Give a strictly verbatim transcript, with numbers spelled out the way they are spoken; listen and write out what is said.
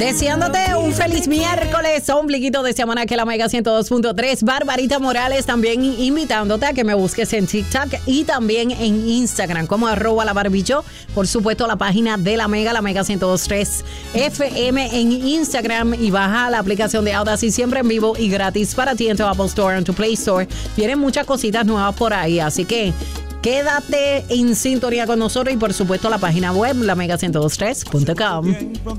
Deseándote un feliz miércoles, ombliguito de semana que la Mega ciento dos punto tres. Barbarita Morales también invitándote a que me busques en TikTok y también en Instagram como arroba la barbicho. Por supuesto, la página de la Mega, la Mega ciento dos punto tres F M en Instagram, y baja la aplicación de Audacity siempre en vivo y gratis para ti en tu Apple Store, en tu Play Store. Vienen muchas cositas nuevas por ahí, así que quédate en sintonía con nosotros y por supuesto la página web, la mega ciento dos punto tres punto com.